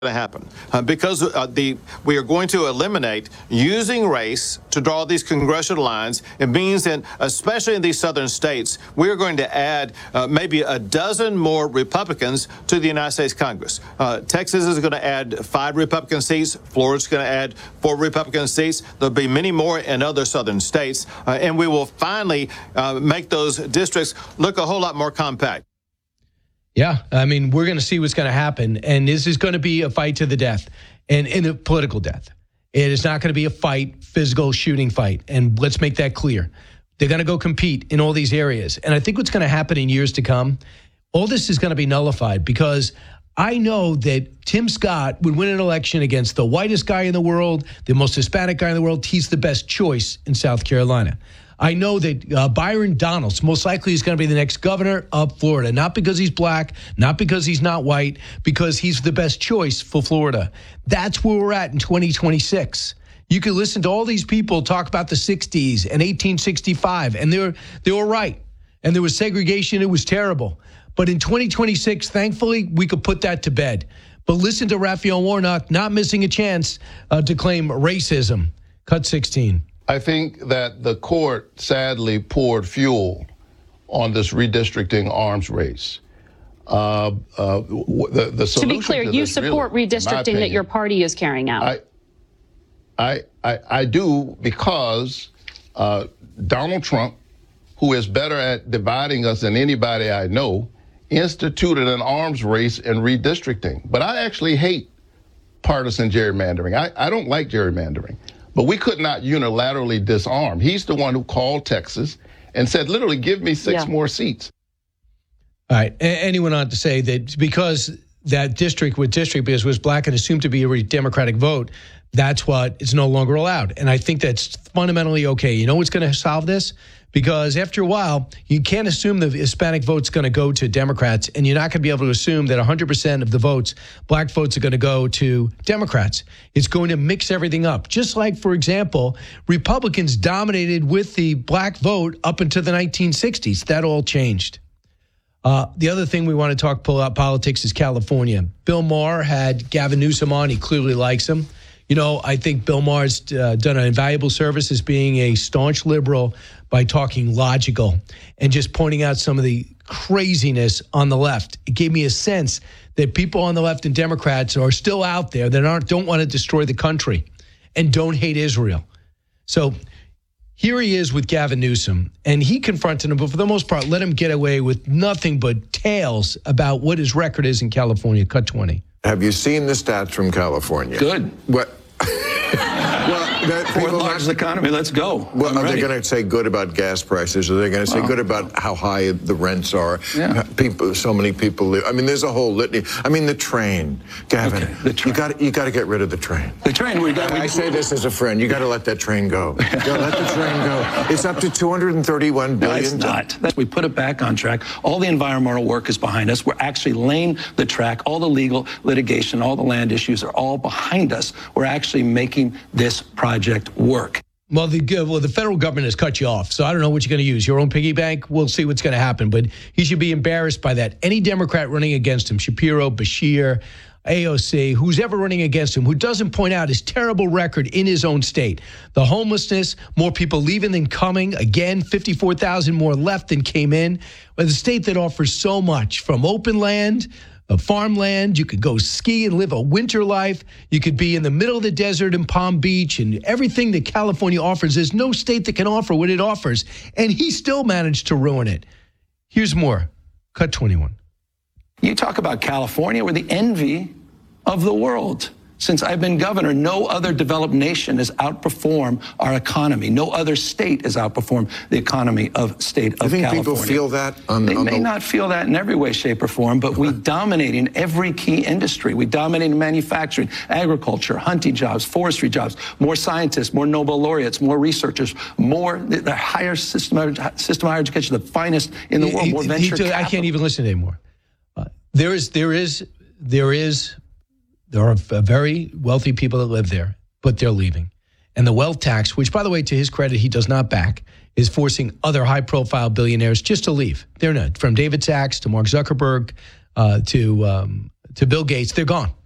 to happen because we are going to eliminate using race to draw these congressional lines. It means that, especially in these southern states, we are going to add maybe a dozen more Republicans to the United States Congress. Texas is going to add 5 Republican seats. Florida's going to add 4 Republican seats. There'll be many more in other southern states, and we will finally make those districts look a whole lot more compact. Yeah, I mean, we're going to see what's going to happen, and this is going to be a fight to the death, and a political death. It is not going to be a fight, physical shooting fight, and let's make that clear. They're going to go compete in all these areas, and I think what's going to happen in years to come, all this is going to be nullified, because I know that Tim Scott would win an election against the whitest guy in the world, the most Hispanic guy in the world. He's the best choice in South Carolina. I know that Byron Donalds most likely is going to be the next governor of Florida, not because he's black, not because he's not white, because he's the best choice for Florida. That's where we're at in 2026. You can listen to all these people talk about the 60s and 1865, and they were right. And there was segregation. It was terrible. But in 2026, thankfully, we could put that to bed. But listen to Raphael Warnock not missing a chance to claim racism. Cut 16. I think that the court sadly poured fuel on this redistricting arms race. The solution to be clear, you support redistricting that your party is carrying out. I do, because Donald Trump, who is better at dividing us than anybody I know, instituted an arms race in redistricting. But I actually hate partisan gerrymandering. I don't like gerrymandering. But we could not unilaterally disarm. He's the one who called Texas and said, literally, give me 6 more seats. All right. And he went on to say that because that district was black and assumed to be a Democratic vote, that's what is no longer allowed. And I think that's fundamentally okay. You know what's going to solve this? Because after a while, you can't assume the Hispanic vote's going to go to Democrats, and you're not going to be able to assume that 100% of the votes, black votes, are going to go to Democrats. It's going to mix everything up. Just like, for example, Republicans dominated with the black vote up until the 1960s. That all changed. The other thing we want to talk about politics is California. Bill Maher had Gavin Newsom on. He clearly likes him. You know, I think Bill Maher's done an invaluable service as being a staunch liberal by talking logical and just pointing out some of the craziness on the left. It gave me a sense that people on the left and Democrats are still out there that don't want to destroy the country and don't hate Israel. So here he is with Gavin Newsom, and he confronted him, but for the most part, let him get away with nothing but tales about what his record is in California. Cut 20. Have you seen the stats from California? Good. What? Fourth largest economy. Let's go. Well, are they going to say good about gas prices? Are they going to say good about how high the rents are? Yeah. So many people live. I mean, there's a whole litany. I mean, the train, Gavin. Okay, the train. You got to get rid of the train. The train. I say this as a friend. You got to let that train go. Let the train go. It's up to $231 billion. No, it's not. We put it back on track. All the environmental work is behind us. We're actually laying the track. All the legal litigation, all the land issues are all behind us. We're actually making this project work. Well, the federal government has cut you off, so I don't know what you're going to use. Your own piggy bank? We'll see what's going to happen, but he should be embarrassed by that. Any Democrat running against him, Shapiro, Beshear, AOC, who's ever running against him, who doesn't point out his terrible record in his own state. The homelessness, more people leaving than coming. Again, 54,000 more left than came in. But the state that offers so much, from open land, farmland, you could go ski and live a winter life. You could be in the middle of the desert in Palm Beach, and everything that California offers. There's no state that can offer what it offers. And he still managed to ruin it. Here's more. Cut 21. You talk about California, we're the envy of the world. Since I've been governor, no other developed nation has outperformed our economy. No other state has outperformed the economy of state of California. I think people feel that They may not feel that in every way, shape, or form, but we dominate in every key industry. We dominate in manufacturing, agriculture, hunting jobs, forestry jobs, more scientists, more Nobel laureates, more researchers, more the higher system of higher education, the finest in the world, more venture capital. I can't even listen anymore. There are very wealthy people that live there, but they're leaving. And the wealth tax, which, by the way, to his credit, he does not back, is forcing other high-profile billionaires just to leave. They're not. From David Sachs to Mark Zuckerberg to Bill Gates, they're gone.